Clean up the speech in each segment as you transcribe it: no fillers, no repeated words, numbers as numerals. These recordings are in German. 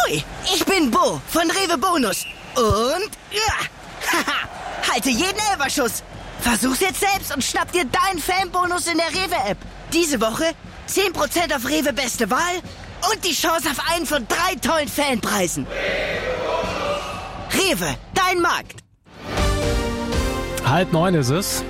Ahoi, ich bin Bo von Rewe Bonus. Und, halte jeden Elferschuss. Versuch's jetzt selbst und schnapp dir deinen Fanbonus in der Rewe-App. Diese Woche 10% auf Rewe Beste Wahl und die Chance auf einen von 3 tollen Fanpreisen. Rewe, dein Markt. 8:30 ist es.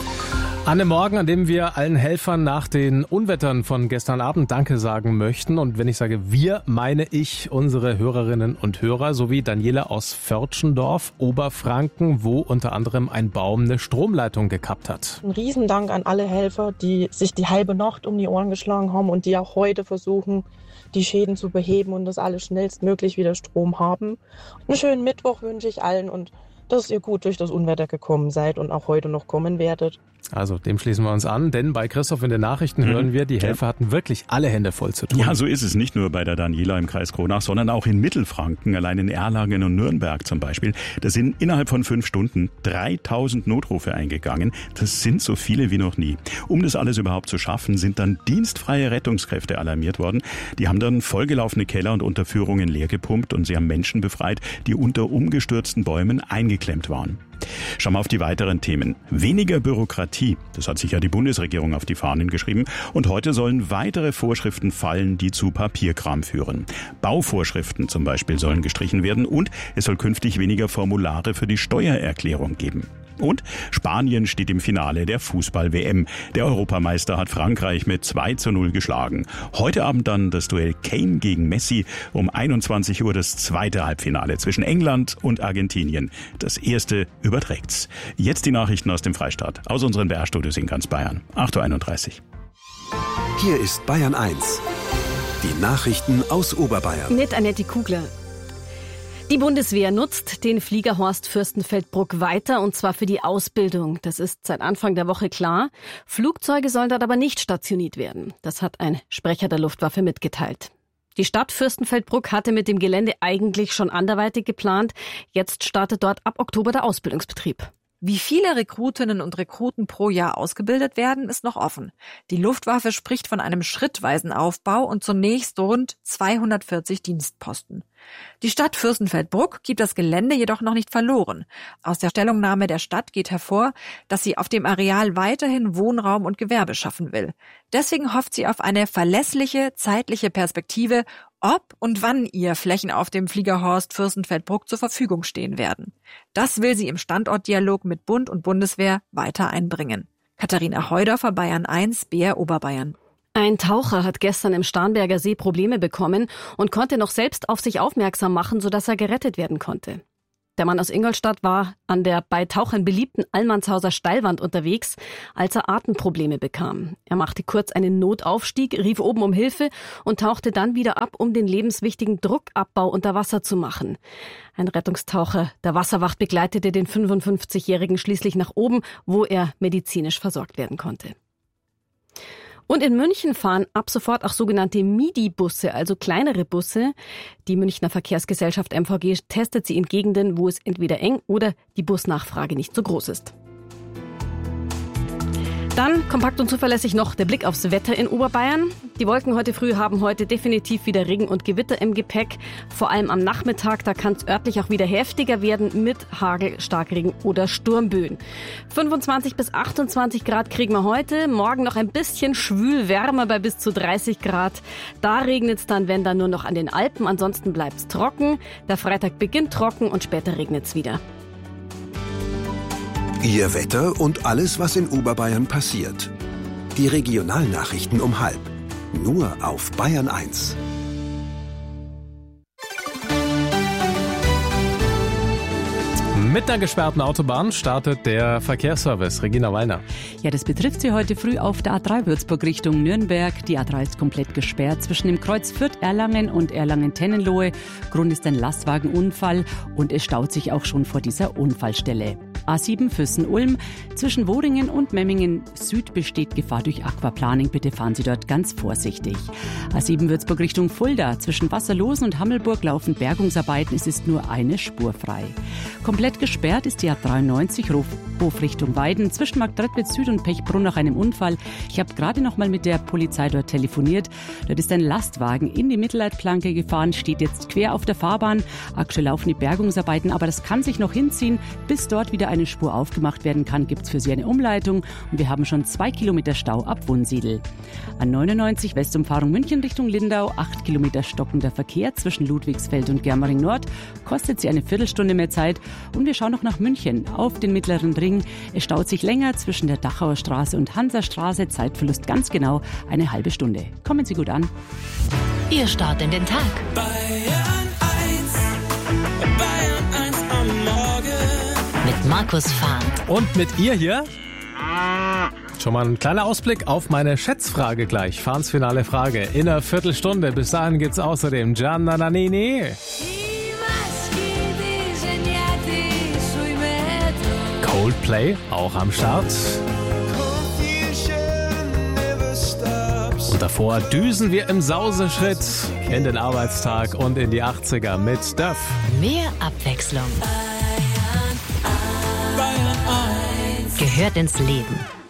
An dem Morgen, an dem wir allen Helfern nach den Unwettern von gestern Abend Danke sagen möchten. Und wenn ich sage wir, meine ich unsere Hörerinnen und Hörer sowie Daniela aus Pförtschendorf, Oberfranken, wo unter anderem ein Baum eine Stromleitung gekappt hat. Ein Riesendank an alle Helfer, die sich die halbe Nacht um die Ohren geschlagen haben und die auch heute versuchen, die Schäden zu beheben und dass alle schnellstmöglich wieder Strom haben. Einen schönen Mittwoch wünsche ich allen und dass ihr gut durch das Unwetter gekommen seid und auch heute noch kommen werdet. Also dem schließen wir uns an, denn bei Christoph in den Nachrichten hören wir, die Helfer hatten wirklich alle Hände voll zu tun. Ja, so ist es nicht nur bei der Daniela im Kreis Kronach, sondern auch in Mittelfranken, allein in Erlangen und Nürnberg zum Beispiel. Da sind innerhalb von 5 Stunden 3000 Notrufe eingegangen. Das sind so viele wie noch nie. Um das alles überhaupt zu schaffen, sind dann dienstfreie Rettungskräfte alarmiert worden. Die haben dann vollgelaufene Keller und Unterführungen leer gepumpt und sie haben Menschen befreit, die unter umgestürzten Bäumen eingeklemmt waren. Schauen wir auf die weiteren Themen. Weniger Bürokratie, das hat sich ja die Bundesregierung auf die Fahnen geschrieben. Und heute sollen weitere Vorschriften fallen, die zu Papierkram führen. Bauvorschriften zum Beispiel sollen gestrichen werden und es soll künftig weniger Formulare für die Steuererklärung geben. Und Spanien steht im Finale der Fußball-WM. Der Europameister hat Frankreich mit 2:0 geschlagen. Heute Abend dann das Duell Kane gegen Messi. Um 21 Uhr das zweite Halbfinale zwischen England und Argentinien. Das erste überträgt's. Jetzt die Nachrichten aus dem Freistaat, aus unseren BR-Studios in ganz Bayern. 8:31 Uhr. Hier ist Bayern 1. Die Nachrichten aus Oberbayern. Mit Annette Kugler. Die Bundeswehr nutzt den Flieger Horst Fürstenfeldbruck weiter, und zwar für die Ausbildung. Das ist seit Anfang der Woche klar. Flugzeuge sollen dort aber nicht stationiert werden. Das hat ein Sprecher der Luftwaffe mitgeteilt. Die Stadt Fürstenfeldbruck hatte mit dem Gelände eigentlich schon anderweitig geplant. Jetzt startet dort ab Oktober der Ausbildungsbetrieb. Wie viele Rekrutinnen und Rekruten pro Jahr ausgebildet werden, ist noch offen. Die Luftwaffe spricht von einem schrittweisen Aufbau und zunächst rund 240 Dienstposten. Die Stadt Fürstenfeldbruck gibt das Gelände jedoch noch nicht verloren. Aus der Stellungnahme der Stadt geht hervor, dass sie auf dem Areal weiterhin Wohnraum und Gewerbe schaffen will. Deswegen hofft sie auf eine verlässliche, zeitliche Perspektive, ob und wann ihr Flächen auf dem Flieger Horst Fürstenfeldbruck zur Verfügung stehen werden. Das will sie im Standortdialog mit Bund und Bundeswehr weiter einbringen. Katharina Heudorfer, Bayern 1, BR Oberbayern. Ein Taucher hat gestern im Starnberger See Probleme bekommen und konnte noch selbst auf sich aufmerksam machen, sodass er gerettet werden konnte. Der Mann aus Ingolstadt war an der bei Tauchern beliebten Allmannshauser Steilwand unterwegs, als er Atemprobleme bekam. Er machte kurz einen Notaufstieg, rief oben um Hilfe und tauchte dann wieder ab, um den lebenswichtigen Druckabbau unter Wasser zu machen. Ein Rettungstaucher der Wasserwacht begleitete den 55-Jährigen schließlich nach oben, wo er medizinisch versorgt werden konnte. Und in München fahren ab sofort auch sogenannte Midi-Busse, also kleinere Busse. Die Münchner Verkehrsgesellschaft MVG testet sie in Gegenden, wo es entweder eng oder die Busnachfrage nicht so groß ist. Dann kompakt und zuverlässig noch der Blick aufs Wetter in Oberbayern. Die Wolken heute früh haben heute definitiv wieder Regen und Gewitter im Gepäck. Vor allem am Nachmittag, da kann es örtlich auch wieder heftiger werden mit Hagel, Starkregen oder Sturmböen. 25 bis 28 Grad kriegen wir heute. Morgen noch ein bisschen schwül wärmer bei bis zu 30 Grad. Da regnet es dann, wenn dann nur noch an den Alpen. Ansonsten bleibt es trocken. Der Freitag beginnt trocken und später regnet es wieder. Ihr Wetter und alles, was in Oberbayern passiert. Die Regionalnachrichten um 12:30. Nur auf Bayern 1. Mit der gesperrten Autobahn startet der Verkehrsservice. Regina Wallner. Ja, das betrifft Sie heute früh auf der A3 Würzburg Richtung Nürnberg. Die A3 ist komplett gesperrt zwischen dem Kreuz Fürth-Erlangen und Erlangen-Tennenlohe. Grund ist ein Lastwagenunfall und es staut sich auch schon vor dieser Unfallstelle. A7 Füssen-Ulm. Zwischen Wohringen und Memmingen Süd besteht Gefahr durch Aquaplaning. Bitte fahren Sie dort ganz vorsichtig. A7 Würzburg Richtung Fulda. Zwischen Wasserlosen und Hammelburg laufen Bergungsarbeiten. Es ist nur eine Spur frei. Komplett gesperrt ist die A93 Hof Richtung Weiden. Zwischen Marktredwitz Süd und Pechbrunn nach einem Unfall. Ich habe gerade noch mal mit der Polizei dort telefoniert. Dort ist ein Lastwagen in die Mittelleitplanke gefahren, steht jetzt quer auf der Fahrbahn. Aktuell laufen die Bergungsarbeiten, aber das kann sich noch hinziehen. Bis dort wieder eine Spur aufgemacht werden kann, gibt es für Sie eine Umleitung. Und wir haben schon 2 Kilometer Stau ab Wunsiedel. An 99 Westumfahrung München Richtung Lindau, 8 Kilometer stockender Verkehr zwischen Ludwigsfeld und Germering Nord. Kostet Sie eine Viertelstunde mehr Zeit. Und wir schauen noch nach München auf den Mittleren Ring. Es staut sich länger zwischen der Dachauer Straße und Hansastraße. Zeitverlust ganz genau eine halbe Stunde. Kommen Sie gut an. Ihr Start in den Tag. Bayern 1 am Morgen. Mit Markus Fahnd. Und mit ihr hier? Schon mal ein kleiner Ausblick auf meine Schätzfrage gleich. Fahns finale Frage in einer Viertelstunde. Bis dahin gibt's außerdem Gianna Nannini. Coldplay, auch am Start. Und davor düsen wir im Sauseschritt in den Arbeitstag und in die 80er mit Duff. Mehr Abwechslung Bayern 1 gehört ins Leben.